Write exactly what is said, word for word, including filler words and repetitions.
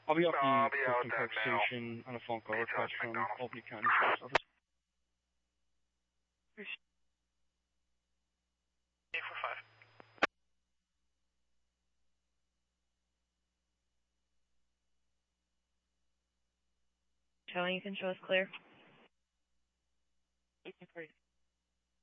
I'll be off No, the I'll be out Clifton there Park now. Station on a phone call Be request George from McDonald. Albany County Sheriff's Office. eight four five. Showing you control is clear. eighteen forty.